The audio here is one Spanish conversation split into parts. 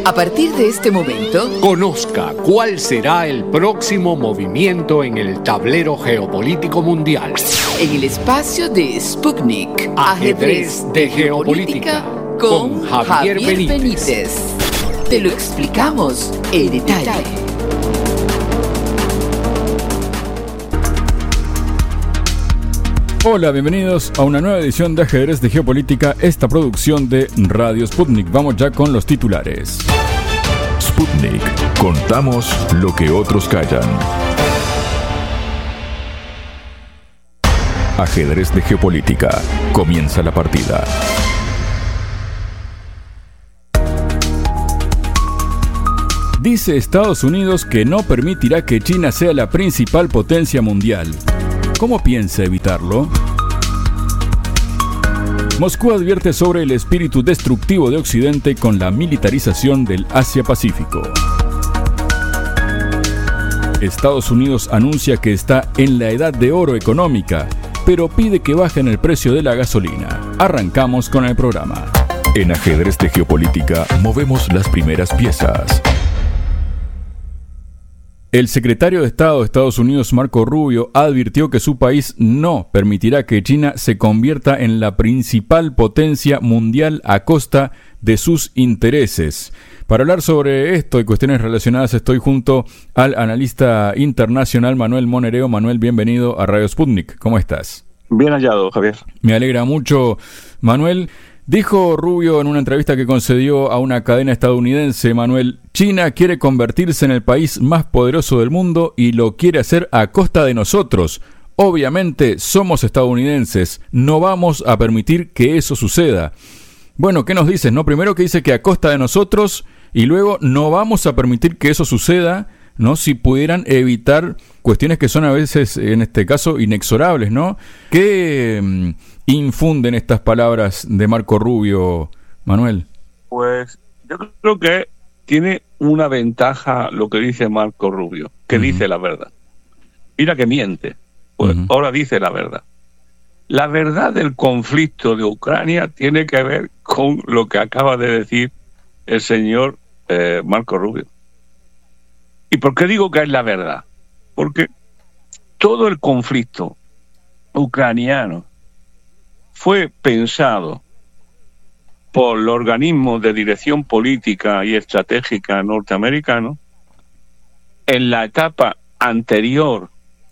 A partir de este momento, conozca cuál será el próximo movimiento en el tablero geopolítico mundial. En el espacio de Sputnik, Ajedrez de Geopolítica, con Javier Benítez. Te lo explicamos en detalle. Hola, bienvenidos a una nueva edición de Ajedrez de Geopolítica, esta producción de Radio Sputnik. Vamos ya con los titulares. Sputnik. Contamos lo que otros callan. Ajedrez de Geopolítica. Comienza la partida. Dice Estados Unidos que no permitirá que China sea la principal potencia mundial. ¿Cómo piensa evitarlo? Moscú advierte sobre el espíritu destructivo de Occidente con la militarización del Asia-Pacífico. Estados Unidos anuncia que está en la edad de oro económica, pero pide que bajen el precio de la gasolina. Arrancamos con el programa. En Ajedrez de Geopolítica movemos las primeras piezas. El secretario de Estado de Estados Unidos, Marco Rubio, advirtió que su país no permitirá que China se convierta en la principal potencia mundial a costa de sus intereses. Para hablar sobre esto y cuestiones relacionadas estoy junto al analista internacional Manuel Monereo. Manuel, bienvenido a Radio Sputnik. ¿Cómo estás? Bien hallado, Javier. Me alegra mucho, Manuel. Dijo Rubio en una entrevista que concedió a una cadena estadounidense, Manuel, China quiere convertirse en el país más poderoso del mundo y lo quiere hacer a costa de nosotros. Obviamente somos estadounidenses, no vamos a permitir que eso suceda. Bueno, ¿qué nos dices, no? Primero que dice que a costa de nosotros y luego no vamos a permitir que eso suceda, ¿no? Si pudieran evitar cuestiones que son a veces, en este caso, inexorables, ¿no? ¿Qué infunden estas palabras de Marco Rubio, Manuel? Pues yo creo que tiene una ventaja lo que dice Marco Rubio, que dice la verdad. Mira que miente, pues ahora dice la verdad. La verdad del conflicto de Ucrania tiene que ver con lo que acaba de decir el señor Marco Rubio. ¿Y por qué digo que es la verdad? Porque todo el conflicto ucraniano fue pensado por los organismos de dirección política y estratégica norteamericanos en la etapa anterior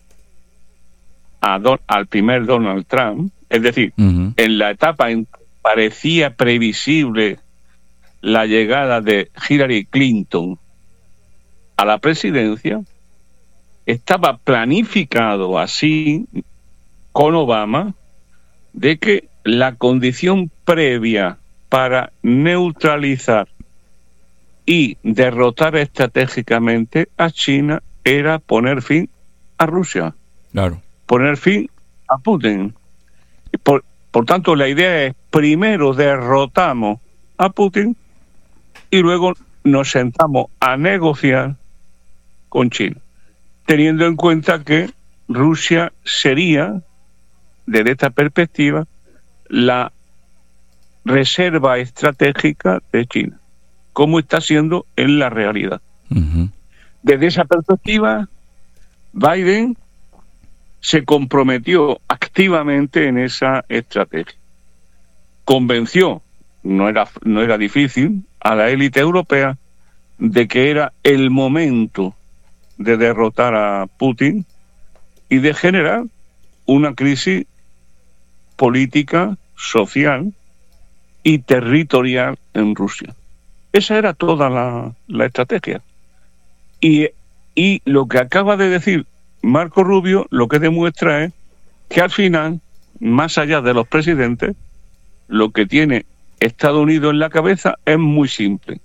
al primer Donald Trump, es decir, en la etapa en que parecía previsible la llegada de Hillary Clinton a la presidencia, estaba planificado así con Obama de que la condición previa para neutralizar y derrotar estratégicamente a China era poner fin a Rusia. Claro. Poner fin a Putin. Por tanto, la idea es primero derrotamos a Putin y luego nos sentamos a negociar con China, teniendo en cuenta que Rusia sería, desde esta perspectiva, la reserva estratégica de China, como está siendo en la realidad. Desde esa perspectiva, Biden se comprometió activamente en esa estrategia. Convenció, no era difícil, a la élite europea de que era el momento de derrotar a Putin y de generar una crisis política, social y territorial en Rusia. Esa era toda la estrategia. Y lo que acaba de decir Marco Rubio lo que demuestra es que al final, más allá de los presidentes, lo que tiene Estados Unidos en la cabeza es muy simple.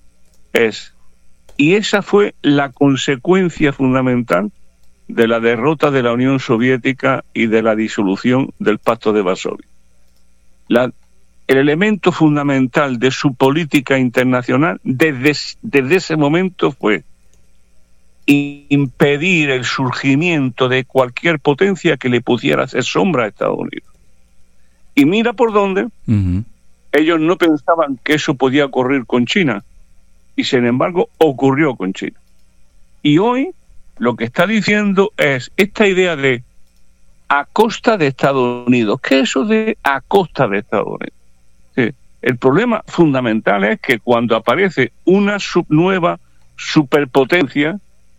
Y esa fue la consecuencia fundamental de la derrota de la Unión Soviética y de la disolución del Pacto de Varsovia. El elemento fundamental de su política internacional desde ese momento fue impedir el surgimiento de cualquier potencia que le pudiera hacer sombra a Estados Unidos. Y mira por dónde. Ellos no pensaban que eso podía ocurrir con China, y sin embargo ocurrió con China. Y hoy lo que está diciendo es esta idea de a costa de Estados Unidos. ¿Qué es eso de a costa de Estados Unidos? Sí. El problema fundamental es que cuando aparece una nueva superpotencia,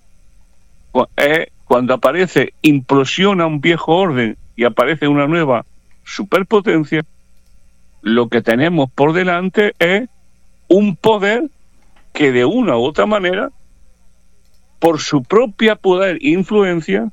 cuando aparece, implosiona un viejo orden y aparece una nueva superpotencia, lo que tenemos por delante es un poder que de una u otra manera, por su propia poder e influencia,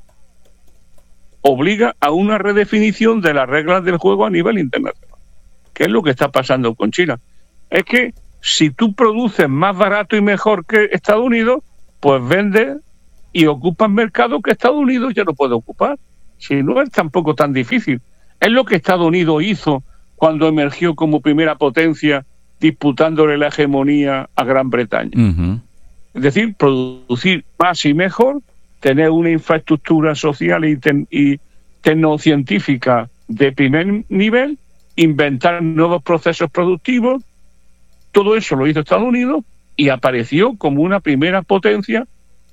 obliga a una redefinición de las reglas del juego a nivel internacional. ¿Qué es lo que está pasando con China? Es que si tú produces más barato y mejor que Estados Unidos, pues vendes y ocupas mercados que Estados Unidos ya no puede ocupar. Si no es tampoco tan difícil. Es lo que Estados Unidos hizo cuando emergió como primera potencia disputándole la hegemonía a Gran Bretaña. Uh-huh. Es decir, producir más y mejor, tener una infraestructura social y tecnocientífica de primer nivel, inventar nuevos procesos productivos. Todo eso lo hizo Estados Unidos y apareció como una primera potencia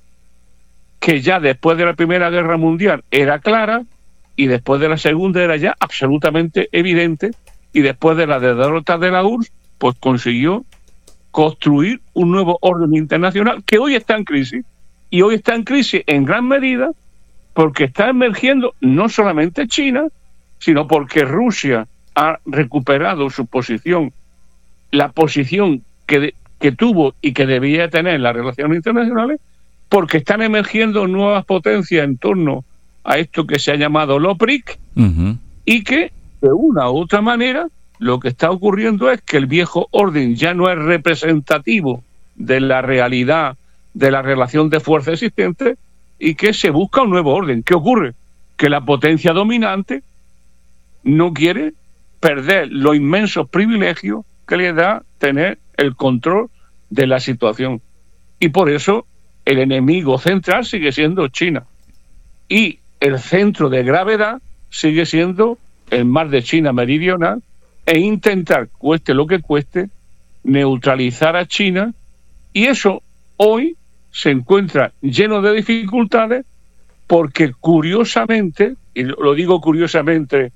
que ya después de la Primera Guerra Mundial era clara y después de la Segunda era ya absolutamente evidente, y después de la derrota de la URSS pues consiguió construir un nuevo orden internacional que hoy está en crisis. Y hoy está en crisis en gran medida porque está emergiendo no solamente China, sino porque Rusia ha recuperado su posición, la posición que tuvo y que debía tener en las relaciones internacionales, porque están emergiendo nuevas potencias en torno a esto que se ha llamado LOPRIC, uh-huh. Y que, de una u otra manera, lo que está ocurriendo es que el viejo orden ya no es representativo de la realidad de la relación de fuerza existente y que se busca un nuevo orden. ¿Qué ocurre? Que la potencia dominante no quiere perder los inmensos privilegios que le da tener el control de la situación. Y por eso el enemigo central sigue siendo China. Y el centro de gravedad sigue siendo el mar de China Meridional, e intentar, cueste lo que cueste, neutralizar a China. Y eso hoy se encuentra lleno de dificultades porque curiosamente, y lo digo curiosamente,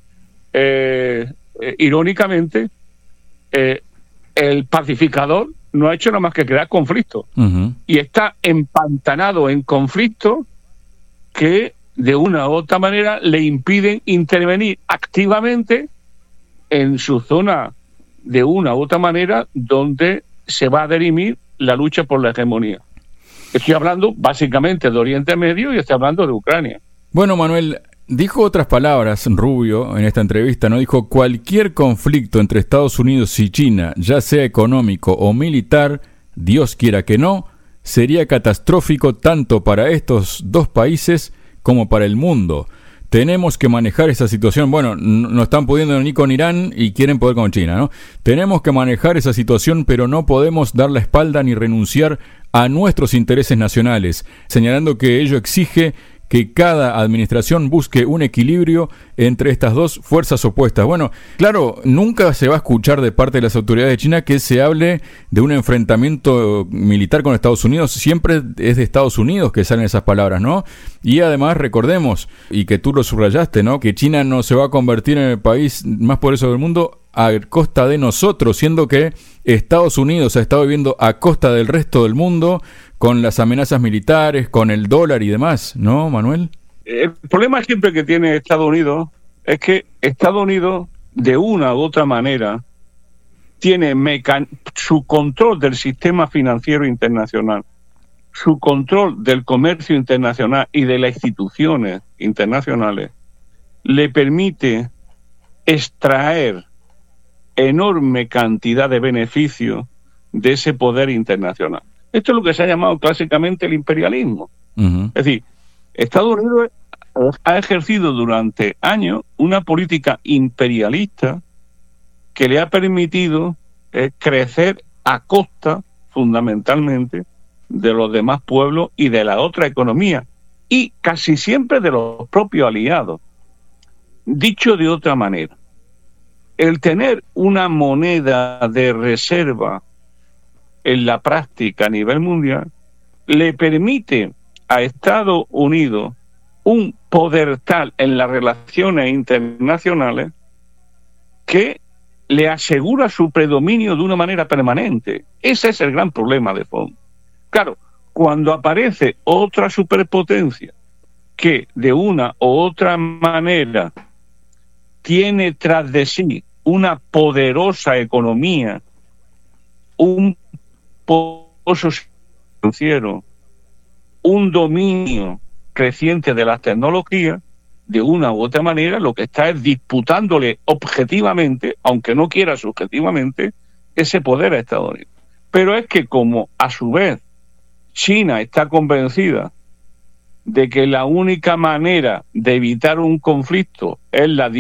irónicamente, el pacificador no ha hecho nada más que crear conflicto. Uh-huh. Y está empantanado en conflictos que de una u otra manera le impiden intervenir activamente en su zona, de una u otra manera, donde se va a dirimir la lucha por la hegemonía. Estoy hablando básicamente de Oriente Medio y estoy hablando de Ucrania. Bueno, Manuel, dijo otras palabras Rubio en esta entrevista, ¿no? Dijo: cualquier conflicto entre Estados Unidos y China, ya sea económico o militar, Dios quiera que no, sería catastrófico tanto para estos dos países como para el mundo. Tenemos que manejar esa situación. Bueno, no están pudiendo ni con Irán y quieren poder con China, ¿no? Tenemos que manejar esa situación, pero no podemos dar la espalda ni renunciar a nuestros intereses nacionales, señalando que ello exige que cada administración busque un equilibrio entre estas dos fuerzas opuestas. Bueno, claro, nunca se va a escuchar de parte de las autoridades de China que se hable de un enfrentamiento militar con Estados Unidos. Siempre es de Estados Unidos que salen esas palabras, ¿no? Y además recordemos, y que tú lo subrayaste, ¿no?, que China no se va a convertir en el país más poderoso del mundo a costa de nosotros, siendo que Estados Unidos ha estado viviendo a costa del resto del mundo con las amenazas militares, con el dólar y demás, ¿no, Manuel? El problema siempre que tiene Estados Unidos es que Estados Unidos, de una u otra manera, tiene su control del sistema financiero internacional, su control del comercio internacional y de las instituciones internacionales, le permite extraer enorme cantidad de beneficios de ese poder internacional. Esto es lo que se ha llamado clásicamente el imperialismo. Uh-huh. Es decir, Estados Unidos ha ejercido durante años una política imperialista que le ha permitido crecer a costa, fundamentalmente, de los demás pueblos y de la otra economía, y casi siempre de los propios aliados. Dicho de otra manera, el tener una moneda de reserva en la práctica a nivel mundial, le permite a Estados Unidos un poder tal en las relaciones internacionales que le asegura su predominio de una manera permanente. Ese es el gran problema de fondo. Claro, cuando aparece otra superpotencia que de una u otra manera tiene tras de sí una poderosa economía, un poderoso financiero, un dominio creciente de las tecnologías, de una u otra manera lo que está es disputándole objetivamente, aunque no quiera subjetivamente, ese poder a Estados Unidos. Pero es que como a su vez China está convencida de que la única manera de evitar un conflicto es la